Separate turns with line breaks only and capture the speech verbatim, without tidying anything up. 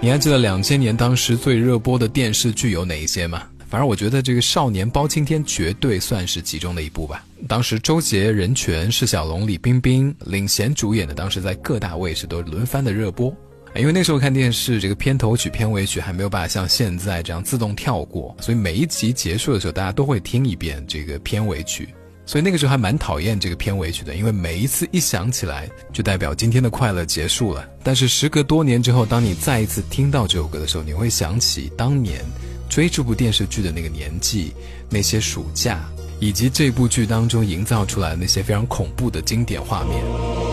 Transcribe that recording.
你还记得两千年当时最热播的电视剧有哪一些吗？反正我觉得这个《少年包青天》绝对算是其中的一部吧。当时周杰、任泉、释小龙、李冰冰领衔主演的，当时在各大卫视都轮番的热播。因为那时候看电视，这个片头曲、片尾曲还没有办法像现在这样自动跳过，所以每一集结束的时候，大家都会听一遍这个片尾曲。所以那个时候还蛮讨厌这个片尾曲的，因为每一次一响起来，就代表今天的快乐结束了。但是时隔多年之后，当你再一次听到这首歌的时候，你会想起当年追这部电视剧的那个年纪，那些暑假，以及这部剧当中营造出来的那些非常恐怖的经典画面。